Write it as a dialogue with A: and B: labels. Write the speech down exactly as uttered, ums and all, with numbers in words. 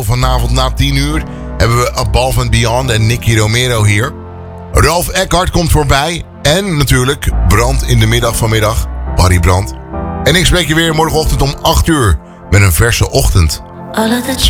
A: Vanavond na tien uur hebben we Above and Beyond en Nicky Romero hier. Ralf Eckhart komt voorbij. En natuurlijk Brand in de middag vanmiddag. Barry Brand. En ik spreek je weer morgenochtend om acht uur met een verse ochtend.
B: All of the